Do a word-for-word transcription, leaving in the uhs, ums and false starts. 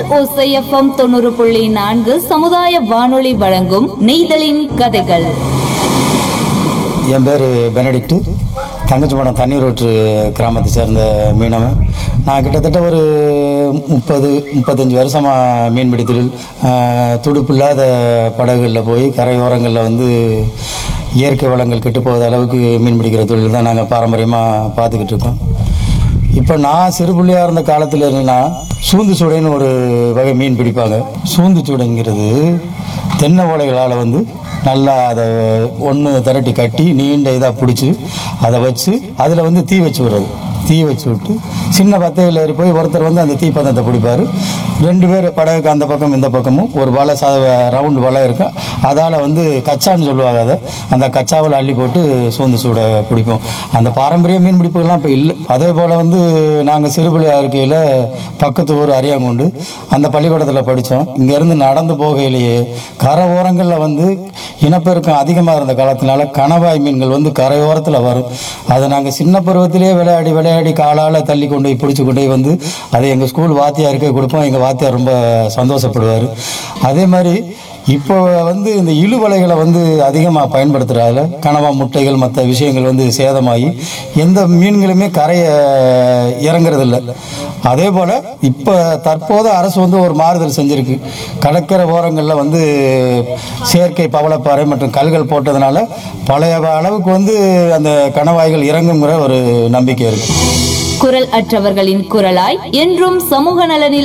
ஓசை எஃப்எம் தொண்ணூறு புள்ளி நான்கு சமுதாய வானொலி வழங்கும் நெய்தலின் கதைகள். என் பேர் பெனடிக்ட். தங்கச்சிமடம் தண்ணீர் ஊற்று கிராமத்தை சேர்ந்த மீனவன். நான் கிட்டத்தட்ட ஒரு முப்பது முப்பத்தஞ்சு வருஷமாக மீன்பிடி தொழில், துடுப்பில்லாத படகுகளில் போய் கரையோரங்களில் வந்து இயற்கை வளங்கள் கெட்டு போகாத அளவுக்கு மீன் பிடிக்கிற தொழில் தான் நாங்கள் பாரம்பரியமாக பார்த்துக்கிட்டு இருக்கோம். இப்போ நான் சிறு பிள்ளையாக இருந்த காலத்தில் இருந்தேன்னா சூந்து சூடைன்னு ஒரு வகை மீன் பிடிப்பாங்க. சூந்து சூடைங்கிறது தென்னை ஓலைகளால் வந்து நல்லா அதை ஒன்று திரட்டி கட்டி நீண்ட இதாக பிடிச்சி அதை வச்சு அதில் வந்து தீ வச்சு விடுறது. தீ வச்சு விட்டு சின்ன பத்தையில் ஏறி போய் ஒருத்தர் வந்து அந்த தீப்பந்தத்தை பிடிப்பார். ரெண்டு பேர் படகுக்கு அந்த பக்கம் இந்த பக்கமும் ஒரு வலை சா ரவுண்டு வலை இருக்கும். அதால் வந்து கச்சான்னு சொல்லுவாங்க. அதை அந்த கச்சாவில் அள்ளி போட்டு சூந்து சூட பிடிப்போம். அந்த பாரம்பரிய மீன் பிடிப்புகள்லாம் இப்போ இல்லை. அதே போல் வந்து நாங்கள் சிறுபிள்ளையாக இருக்கையில் பக்கத்து ஊர் அரியாங்குண்டு அந்த பள்ளிக்கூடத்தில் படித்தோம். இங்கேருந்து நடந்து போகையிலேயே கரை ஓரங்களில் வந்து இனப்பெருக்கம் அதிகமாக இருந்த காலத்தினால கணவாய் மீன்கள் வந்து கரையோரத்தில் வரும். அதை நாங்கள் சின்ன பருவத்திலே விளையாடி விளையாடி காலால் தள்ளி கொண்டு போய் பிடிச்சி கொண்டு போய் வந்து அதை எங்கள் ஸ்கூல் வாத்தியாருக்கே கொடுப்போம். எங்கள் வாத்தியார் ரொம்ப சந்தோஷப்படுவார். அதே மாதிரி இப்போ வந்து இந்த இழுவலைகளை வந்து அதிகமாக பயன்படுத்துகிறால கனவா முட்டைகள் மற்ற விஷயங்கள் வந்து சேதமாகி எந்த மீன்களுமே கரையை இறங்குறதில்ல. அதே போல் இப்போ தற்போது அரசு வந்து ஒரு மாறுதல் செஞ்சுருக்கு. கடற்கரை ஓரங்களில் வந்து செயற்கை பவளப்பாறை மற்றும் கல்கள் போட்டதுனால பழைய அளவுக்கு வந்து அந்த கணவாய்கள் இறங்குங்கிற ஒரு நம்பிக்கை இருக்குது. குரல் அற்றவர்களின் குரலாய் என்றும் சமூக நலனில்